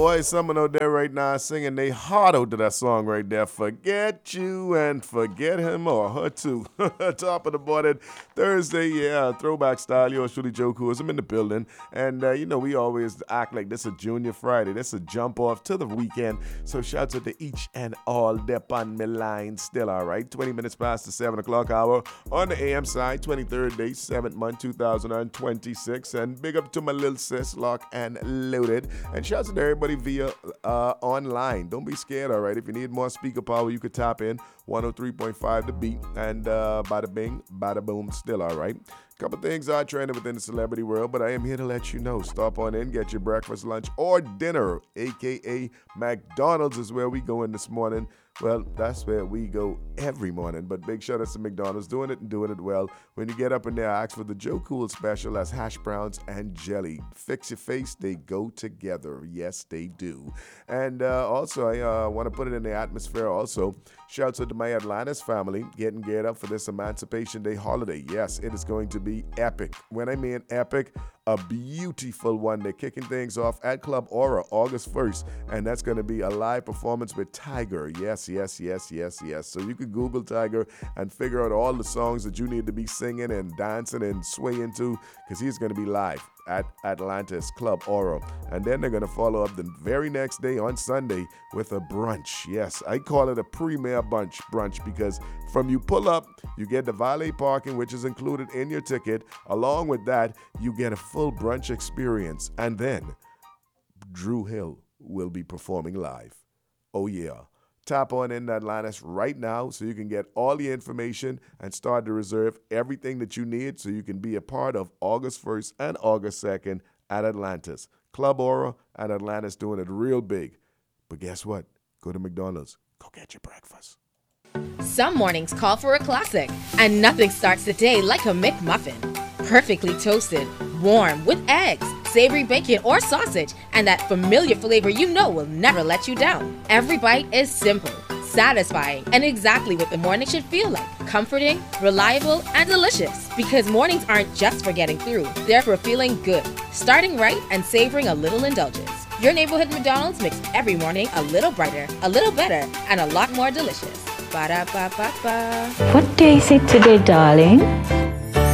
boy, someone out there right now singing they heart out to that song right there. Forget you and forget him or her too. Top of the morning, Thursday, yeah, throwback style. Yours truly, Joe Coors. I'm in the building. And, we always act like this is a Junior Friday. This is a jump off to the weekend. So shouts out to each and all dep on me line still, all right? 20 minutes past the 7 o'clock hour on the AM side, 23rd day, 7th month, 2026. And big up to my little sis, Lock and Loaded. And shouts out to everybody via online. Don't be scared, all right? If you need more speaker power, you could tap in 103.5 The Beat. And bada bing, bada boom, still all right. Couple things are trending within the celebrity world, but I am here to let you know. Stop on in, get your breakfast, lunch, or dinner, a.k.a. McDonald's is where we going this morning. Well, that's where we go every morning, but big shout out to McDonald's, doing it and doing it well. When you get up in there, ask for the Joe Cool special as hash browns and jelly. Fix your face, they go together. Yes, they do. And also, I want to put it in the atmosphere also. Shouts out to my Atlantis family getting geared up for this Emancipation Day holiday. Yes, it is going to be epic. When I mean epic, a beautiful one. They're kicking things off at Club Aura August 1st, and that's going to be a live performance with Tiger. Yes. So you can Google Tiger and figure out all the songs that you need to be singing and dancing and swaying to, because he's going to be live at Atlantis Club Aura. And then they're going to follow up the very next day on Sunday with a brunch. Yes, I call it a premier brunch because from you pull up, you get the valet parking, which is included in your ticket. Along with that, you get a full brunch experience. And then Drew Hill will be performing live. Oh, yeah. Tap on in Atlantis right now so you can get all the information and start to reserve everything that you need so you can be a part of August 1st and August 2nd at Atlantis. Club Aura and Atlantis doing it real big. But guess what? Go to McDonald's. Go get your breakfast. Some mornings call for a classic, and nothing starts the day like a McMuffin. Perfectly toasted, warm, with eggs, savory bacon or sausage, and that familiar flavor you know will never let you down. Every bite is simple, satisfying, and exactly what the morning should feel like. Comforting, reliable, and delicious. Because mornings aren't just for getting through, they're for feeling good, starting right, and savoring a little indulgence. Your neighborhood McDonald's makes every morning a little brighter, a little better, and a lot more delicious. Ba-da-ba-ba-ba. What day is it today, darling?